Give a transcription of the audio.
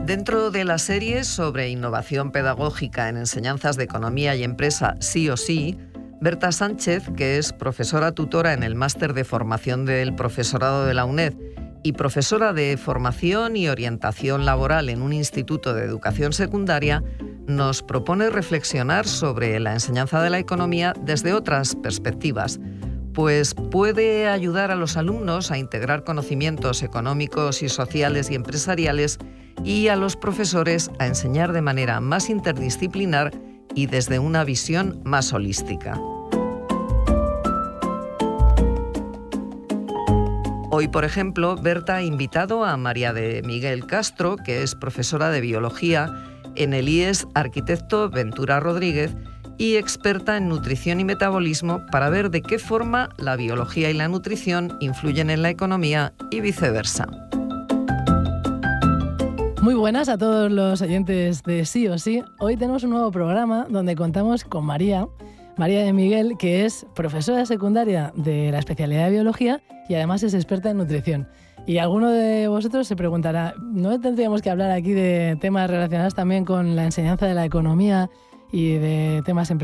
Dentro de la serie sobre innovación pedagógica en enseñanzas de economía y empresa Sí o Sí, Berta Sánchez, que es profesora tutora en el Máster de Formación del Profesorado de la UNED y profesora de Formación y Orientación Laboral en un instituto de educación secundaria, nos propone reflexionar sobre la enseñanza de la economía desde otras perspectivas, pues puede ayudar a los alumnos a integrar conocimientos económicos y sociales y empresariales y a los profesores a enseñar de manera más interdisciplinar y desde una visión más holística. Hoy, por ejemplo, Berta ha invitado a María de Miguel Castro, que es profesora de biología en el IES Arquitecto Ventura Rodríguez y experta en nutrición y metabolismo, para ver de qué forma la biología y la nutrición influyen en la economía y viceversa. Muy buenas a todos los oyentes de Sí o Sí. Hoy tenemos un nuevo programa donde contamos con María de Miguel, que es profesora de secundaria de la especialidad de biología y además es experta en nutrición. Y alguno de vosotros se preguntará, ¿no tendríamos que hablar aquí de temas relacionados también con la enseñanza de la economía y de temas empresariales?